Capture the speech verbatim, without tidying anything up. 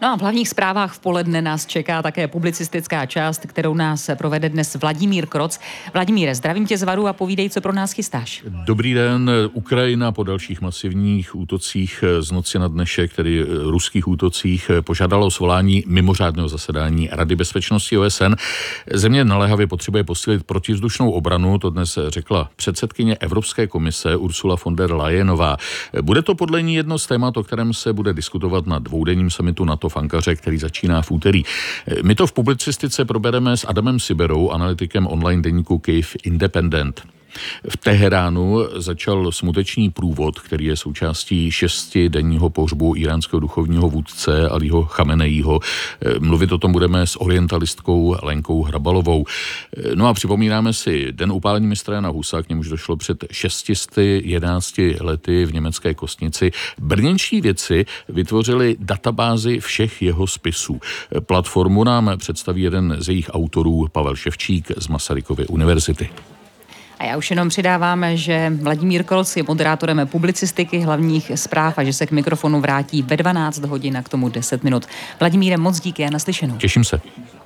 No a v hlavních zprávách v poledne nás čeká také publicistická část, kterou nás provede dnes Vladimír Kroc. Vladimíre, zdravím tě z Varu a povídej, co pro nás chystáš. Dobrý den. Ukrajina po dalších masivních útocích z noci na dnešek, tedy ruských útocích, požádala o svolání mimořádného zasedání Rady bezpečnosti O S N. Země naléhavě potřebuje posílit protivzdušnou obranu, to dnes řekla předsedkyně Evropské komise Ursula von der Leyenová. Bude to podle ní jedno z témat, o kterém se bude diskutovat na dvoudenním summitu NATO v Ankaře, který začíná v úterý. My to v publicistice probereme s Adamem Siberou, analytikem online deníku Kyiv Independent. V Teheránu začal smuteční průvod, který je součástí šestidenního pohřbu iránského duchovního vůdce Alího Chameneího. Mluvit o tom budeme s orientalistkou Lenkou Hrabalovou. No a připomínáme si den upálení mistra Jana Husa, k němuž došlo před šesti sty jedenácti lety v německé Kostnici. Brněnští vědci vytvořili databázi všech jeho spisů. Platformu nám představí jeden z jejich autorů, Pavel Ševčík z Masarykovy univerzity. A já už jenom přidávám, že Vladimír Kroc je moderátorem publicistiky hlavních zpráv a že se k mikrofonu vrátí ve dvanáct hodin a k tomu deset minut. Vladimíre, moc díky a naslyšenou. Těším se.